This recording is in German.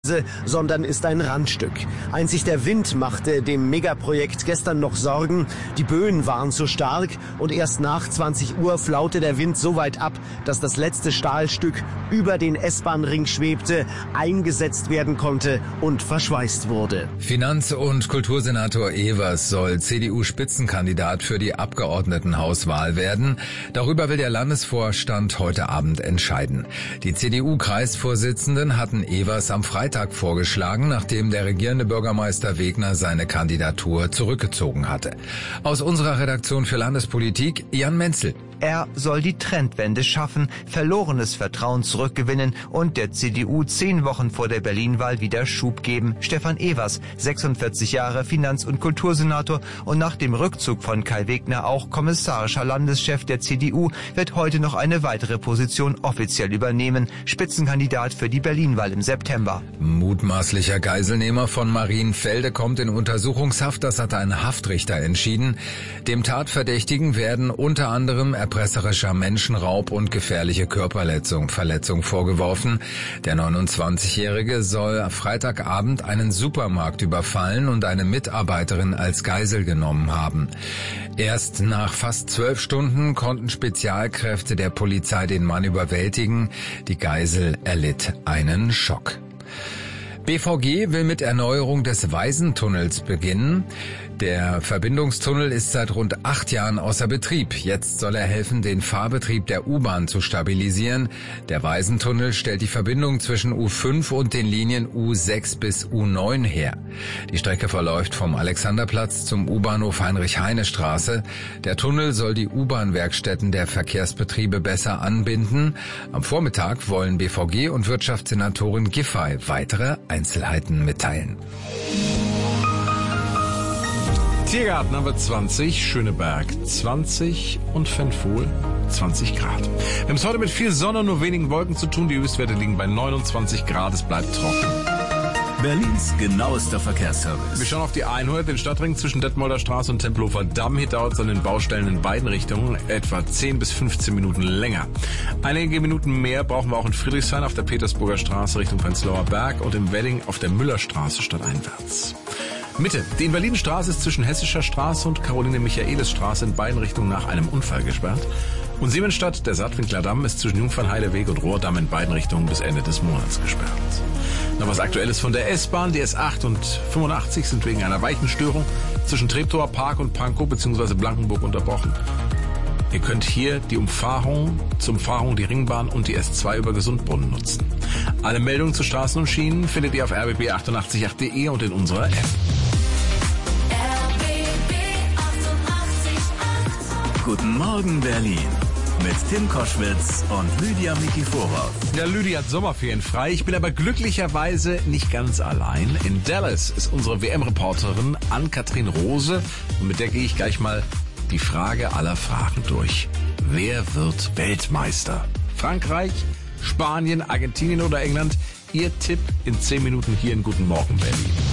sondern ist ein Randstück. Einzig der Wind machte dem Megaprojekt gestern noch Sorgen. Die Böen waren zu stark und erst nach 20 Uhr flaute der Wind so weit ab, dass das letzte Stahlstück über den S-Bahn-Ring schwebte, eingesetzt werden konnte und verschweißt wurde. Finanz- und Kultursenator Evers soll CDU-Spitzenkandidat für die Abgeordnetenhauswahl werden. Darüber will der Landesvorstand heute Abend entscheiden. Die CDU-Kreisvorsitzenden hatten Evers am Freitag vorgeschlagen, nachdem der regierende Bürgermeister Wegner seine Kandidatur zurückgezogen hatte. Aus unserer Redaktion für Landespolitik, Jan Menzel. Er soll die Trendwende schaffen, verlorenes Vertrauen zurückgewinnen und der CDU 10 Wochen vor der Berlin-Wahl wieder Schub geben. Stefan Evers, 46 Jahre, Finanz- und Kultursenator und nach dem Rückzug von Kai Wegner auch kommissarischer Landeschef der CDU, wird heute noch eine weitere Position offiziell übernehmen. Spitzenkandidat für die Berlin-Wahl im September. Mutmaßlicher Geiselnehmer von Marienfelde kommt in Untersuchungshaft, das hat ein Haftrichter entschieden. Dem Tatverdächtigen werden unter anderem erpresserischer Menschenraub und gefährliche Körperverletzung vorgeworfen. Der 29-Jährige soll Freitagabend einen Supermarkt überfallen und eine Mitarbeiterin als Geisel genommen haben. Erst nach fast 12 Stunden konnten Spezialkräfte der Polizei den Mann überwältigen. Die Geisel erlitt einen Schock. BVG will mit Erneuerung des Waisentunnels beginnen. Der Verbindungstunnel ist seit rund 8 Jahren außer Betrieb. Jetzt soll er helfen, den Fahrbetrieb der U-Bahn zu stabilisieren. Der Waisentunnel stellt die Verbindung zwischen U5 und den Linien U6 bis U9 her. Die Strecke verläuft vom Alexanderplatz zum U-Bahnhof Heinrich-Heine-Straße. Der Tunnel soll die U-Bahn-Werkstätten der Verkehrsbetriebe besser anbinden. Am Vormittag wollen BVG und Wirtschaftssenatorin Giffey weitere Einzelheiten mitteilen. Tiergarten haben wir 20, Schöneberg 20 und Fenfohl 20 Grad. Wir haben es heute mit viel Sonne und nur wenigen Wolken zu tun. Die Höchstwerte liegen bei 29 Grad. Es bleibt trocken. Berlins genauester Verkehrsservice. Wir schauen auf die 100, den Stadtring zwischen Detmolder Straße und Tempelhofer Damm. Hier dauert es an den Baustellen in beiden Richtungen etwa 10 bis 15 Minuten länger. Einige Minuten mehr brauchen wir auch in Friedrichshain auf der Petersburger Straße Richtung Prenzlauer Berg und im Wedding auf der Müllerstraße stadteinwärts. Mitte. Die Invalidstraße ist zwischen Hessischer Straße und Caroline-Michaelis-Straße in beiden Richtungen nach einem Unfall gesperrt. Und Siemensstadt, der Saatwinkler Damm, ist zwischen Jungfernheideweg und Rohrdamm in beiden Richtungen bis Ende des Monats gesperrt. Noch was Aktuelles von der S-Bahn. Die S8 und 85 sind wegen einer Weichenstörung zwischen Treptower Park und Pankow bzw. Blankenburg unterbrochen. Ihr könnt hier die zur Umfahrung die Ringbahn und die S2 über Gesundbrunnen nutzen. Alle Meldungen zu Straßen und Schienen findet ihr auf rbb888.de und in unserer App. Guten Morgen Berlin mit Tim Koschwitz und Lydia Mikiforov. Ja, Lydia hat Sommerferien frei. Ich bin aber glücklicherweise nicht ganz allein. In Dallas ist unsere WM-Reporterin Ann-Kathrin Rose und mit der gehe ich gleich mal die Frage aller Fragen durch. Wer wird Weltmeister? Frankreich, Spanien, Argentinien oder England? Ihr Tipp in 10 Minuten hier in Guten Morgen Berlin.